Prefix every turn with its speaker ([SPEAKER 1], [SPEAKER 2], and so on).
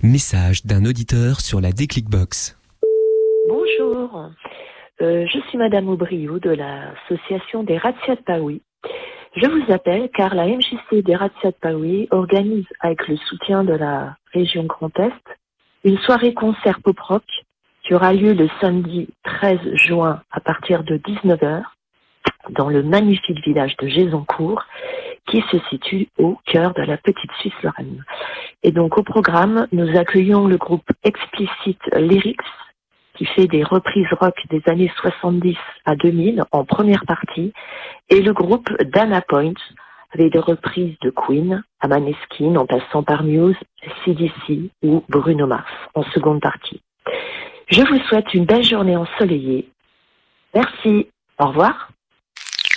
[SPEAKER 1] Message d'un auditeur sur la Déclic Box.
[SPEAKER 2] Bonjour, je suis Madame Aubriou de l'association des Razzias de Paouy. Je vous appelle car la MJC des Razzias de Paouy organise, avec le soutien de la région Grand Est, une soirée concert pop-rock qui aura lieu le samedi 13 juin à partir de 19h dans le magnifique village de Gézancourt qui se situe au cœur de la petite Suisse lorraine. Et donc au programme, nous accueillons le groupe Explicit Lyrics qui fait des reprises rock des années 70 à 2000 en première partie, et le groupe Dana Point avec des reprises de Queen à Maneskin en passant par Muse, CDC ou Bruno Mars en seconde partie. Je vous souhaite une belle journée ensoleillée. Merci. Au revoir.